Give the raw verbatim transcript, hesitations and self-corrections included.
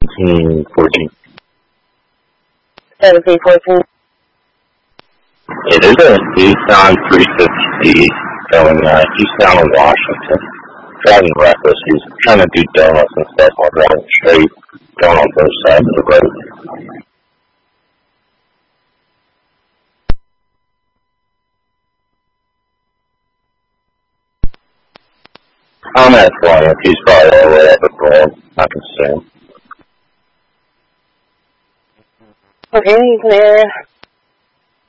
seventeen fourteen. seventeen fourteen. Yeah, there's a Nissan three fifty going uh, eastbound of Washington. Driving reckless. He's trying to do donuts and stuff while driving straight, going on both sides of the road. I'm at twenty. He's probably all the way up at Broad. I can see him. Okay, clear.